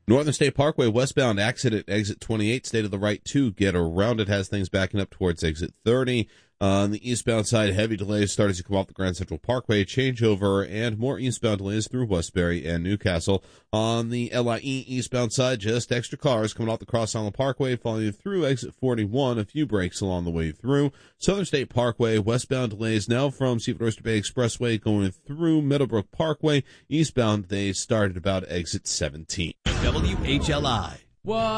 Northern State Parkway westbound exit 28, stay to the right to get around it. Has things backing up towards exit 30. On the eastbound side, heavy delays start as you come off the Grand Central Parkway, changeover, and more eastbound delays through Westbury and Newcastle. On the LIE eastbound side, just extra cars coming off the Cross Island Parkway, following through exit 41, a few breaks along the way through. Southern State Parkway, westbound delays now from Seaford Oyster Bay Expressway going through Meadowbrook Parkway. Eastbound, they start at about exit 17. WHLI.